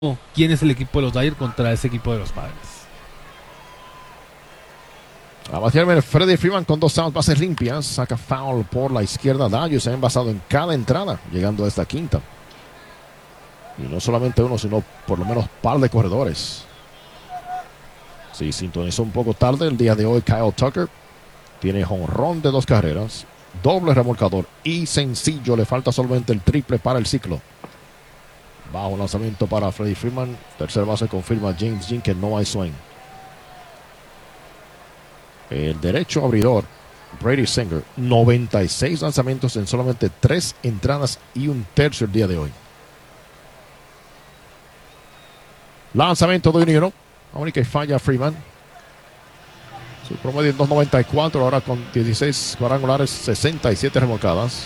quién es el equipo de los Dodgers contra ese equipo de los Padres. A batear Freddie Freeman con 2 outs, bases limpias. Saca foul por la izquierda. Dodgers se han basado en cada entrada, llegando a esta quinta. Y no solamente uno, sino por lo menos par de corredores. Sí, sintonizó un poco tarde el día de hoy. Kyle Tucker tiene jonrón de 2 carreras, doble remolcador y sencillo. Le falta solamente el triple para el ciclo. Bajo lanzamiento para Freddie Freeman. Tercer base confirma James Jean que no hay swing. El derecho abridor, Brady Singer, 96 lanzamientos en solamente 3 entradas y un tercio el día de hoy. Lanzamiento de Unión. Aún que falla Freeman. Su promedio en 2.94, ahora con 16 cuadrangulares, 67 remolcadas.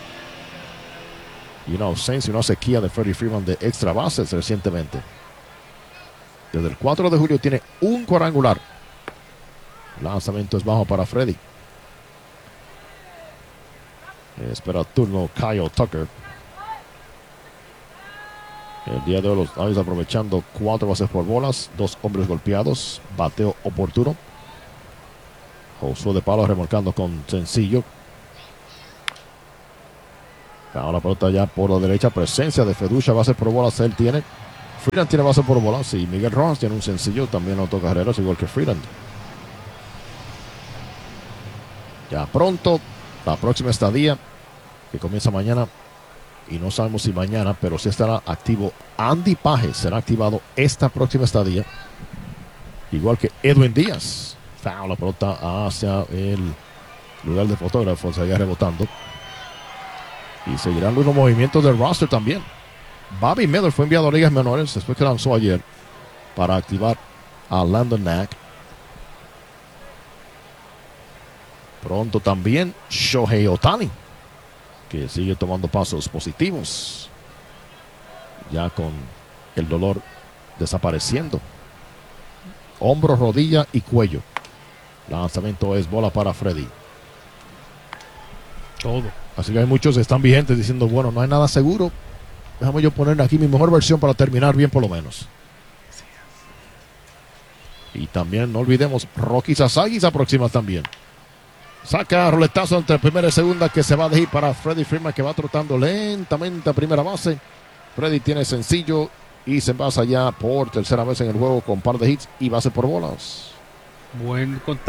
Y una ausencia, una sequía de Freddie Freeman de extra bases recientemente. Desde el 4 de julio tiene un cuadrangular. Lanzamiento es bajo para Freddie. Espera turno Kyle Tucker. El día de hoy los Dodgers aprovechando 4 bases por bolas, 2 hombres golpeados, bateo oportuno. Josué de Palo remolcando con sencillo. Ahora la pelota ya por la derecha, presencia de Feducha, bases por bolas él tiene. Freeland tiene bases por bolas y Miguel Rojas tiene un sencillo, también anotó carreras igual que Freeland. Ya pronto, la próxima estadía que comienza mañana. Y no sabemos si mañana, pero sí estará activo Andy Pages. Será activado esta próxima estadía. Igual que Edwin Díaz. Foul, la pelota hacia el lugar de fotógrafo. Seguirá rebotando. Y seguirán los movimientos del roster también. Bobby Miller fue enviado a ligas menores después que lanzó ayer para activar a Landon Knack. Pronto también Shohei Ohtani, que sigue tomando pasos positivos, ya con el dolor desapareciendo. Hombro, rodilla y cuello. Lanzamiento es bola para Freddy. Todo. Así que hay muchos que están vigentes diciendo, bueno, no hay nada seguro. Déjame yo poner aquí mi mejor versión para terminar bien por lo menos. Y también no olvidemos, Rocky Sasagi se aproxima también. Saca roletazo entre primera y segunda que se va de ir para Freddie Freeman, que va trotando lentamente a primera base. Freddie tiene sencillo y se envasa ya por tercera vez en el juego con par de hits y base por bolas. Buen contacto.